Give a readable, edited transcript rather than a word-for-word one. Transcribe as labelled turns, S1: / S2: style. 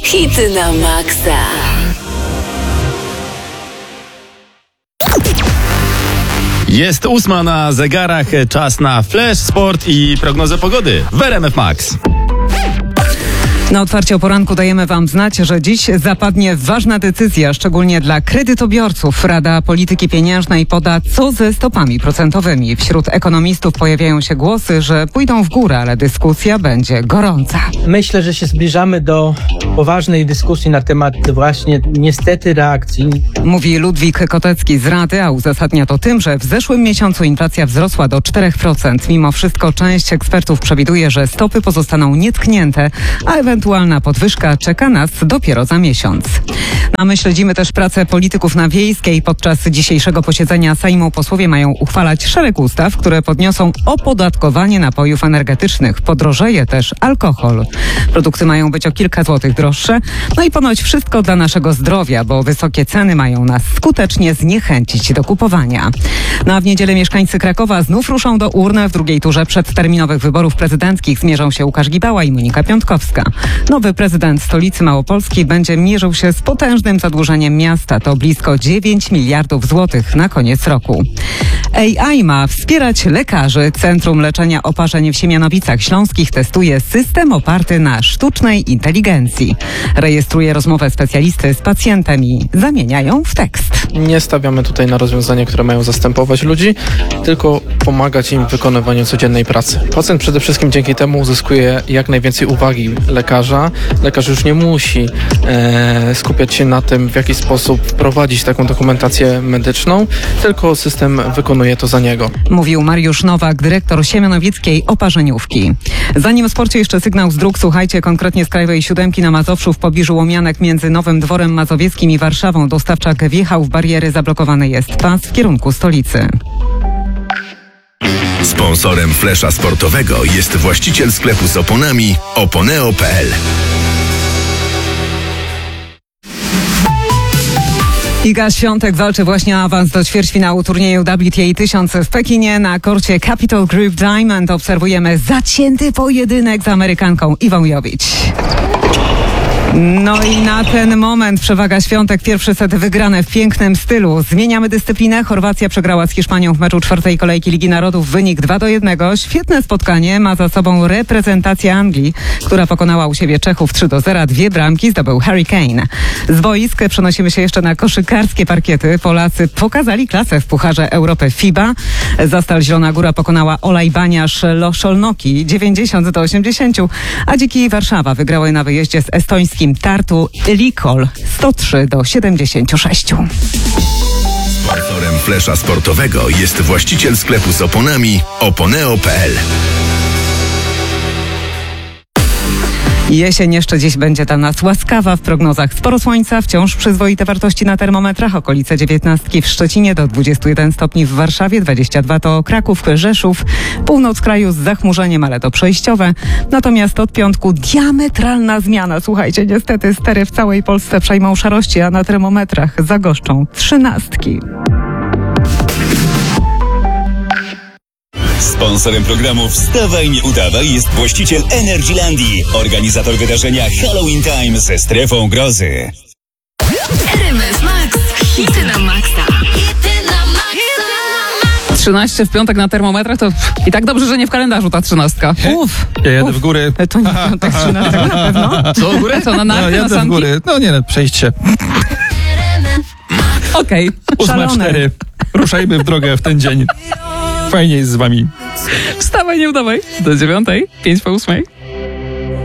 S1: Hity na maksa.
S2: Jest 8 na zegarach, czas na Flash, Sport i prognozę pogody w RMF Max.
S3: Na otwarcie o poranku dajemy Wam znać, że dziś zapadnie ważna decyzja, szczególnie dla kredytobiorców. Rada Polityki Pieniężnej poda, co ze stopami procentowymi. Wśród ekonomistów pojawiają się głosy, że pójdą w górę, ale dyskusja będzie gorąca.
S4: Myślę, że się zbliżamy do poważnej dyskusji na temat właśnie niestety reakcji.
S3: Mówi Ludwik Kotecki z Rady, a uzasadnia to tym, że w zeszłym miesiącu inflacja wzrosła do 4%. Mimo wszystko część ekspertów przewiduje, że stopy pozostaną nietknięte, a ewentualna podwyżka czeka nas dopiero za miesiąc. A my śledzimy też pracę polityków na Wiejskiej. Podczas dzisiejszego posiedzenia Sejmu posłowie mają uchwalać szereg ustaw, które podniosą opodatkowanie napojów energetycznych. Podrożeje też alkohol. Produkty mają być o kilka złotych droższe. No i ponoć wszystko dla naszego zdrowia, bo wysokie ceny mają nas skutecznie zniechęcić do kupowania. No a w niedzielę mieszkańcy Krakowa znów ruszą do urn. W drugiej turze przedterminowych wyborów prezydenckich zmierzą się Łukasz Gibała i Monika Piątkowska. Nowy prezydent stolicy Małopolski będzie mierzył się z potężnym zadłużeniem miasta. To blisko 9 miliardów złotych na koniec roku. AI ma wspierać lekarzy. Centrum Leczenia Oparzeń w Siemianowicach Śląskich testuje system oparty na sztucznej inteligencji. Rejestruje rozmowę specjalisty z pacjentem i zamienia ją w tekst.
S5: Nie stawiamy tutaj na rozwiązania, które mają zastępować ludzi, tylko pomagać im w wykonywaniu codziennej pracy. Pacjent przede wszystkim dzięki temu uzyskuje jak najwięcej uwagi lekarza. Lekarz już nie musi skupiać się na tym, w jaki sposób wprowadzić taką dokumentację medyczną, tylko system wykonuje to za niego.
S3: Mówił Mariusz Nowak, dyrektor siemianowickiej oparzeniówki. Zanim o sporcie jeszcze sygnał z dróg, słuchajcie, konkretnie z Krajowej Siódemki na Mazowszu w pobliżu Łomianek między Nowym Dworem Mazowieckim i Warszawą dostawczak wjechał w bariery, zablokowany jest pas w kierunku stolicy.
S6: Sponsorem Flesza Sportowego jest właściciel sklepu z oponami oponeo.pl.
S3: Iga Świątek walczy właśnie o awans do ćwierćfinału turnieju WTA 1000 w Pekinie. Na korcie Capital Group Diamond obserwujemy zacięty pojedynek z Amerykanką Iwą Jovic. No i na ten moment przewaga Świątek, pierwszy set wygrany w pięknym stylu. Zmieniamy dyscyplinę. Chorwacja przegrała z Hiszpanią w meczu czwartej kolejki Ligi Narodów. Wynik 2-1. Świetne spotkanie ma za sobą reprezentacja Anglii, która pokonała u siebie Czechów 3-0. 2 bramki zdobył Harry Kane. Z boisk przenosimy się jeszcze na koszykarskie parkiety. Polacy pokazali klasę w Pucharze Europy FIBA. Zastal Zielona Góra pokonała Olaj Baniasz Szolnoki 90-80, a Dziki Warszawa wygrały na wyjeździe z estońskim Tartu Likol 103-76.
S6: Sponsorem Flesza Sportowego jest właściciel sklepu z oponami oponeo.pl.
S3: Jesień jeszcze dziś będzie dla nas łaskawa. W prognozach sporo słońca, wciąż przyzwoite wartości na termometrach, okolice 19 w Szczecinie, do 21 stopni w Warszawie, 22 to Kraków, Rzeszów, północ kraju z zachmurzeniem, ale to przejściowe. Natomiast od piątku diametralna zmiana. Słuchajcie, niestety stery w całej Polsce przejmą szarości, a na termometrach zagoszczą 13.
S7: Sponsorem programu Wstawaj, nie udawaj jest właściciel Energylandii, organizator wydarzenia Halloween Time ze strefą grozy.
S1: RMF Max. Hity na maksa. Hity na maksa.
S8: 13 w piątek na termometrach, to i tak dobrze, że nie w kalendarzu ta 13.
S2: Ja jadę w góry.
S3: To nie piątek 13 na pewno.
S2: Co, w górę?
S8: Co, na narty, na
S2: jadę w
S8: sanki?
S2: góry. No nie, przejść się.
S8: Okej.
S2: 8:04. Ruszajmy w drogę w ten dzień. Fajnie jest z wami.
S8: Wstawaj, nie udawaj. Do 9:05 po 8.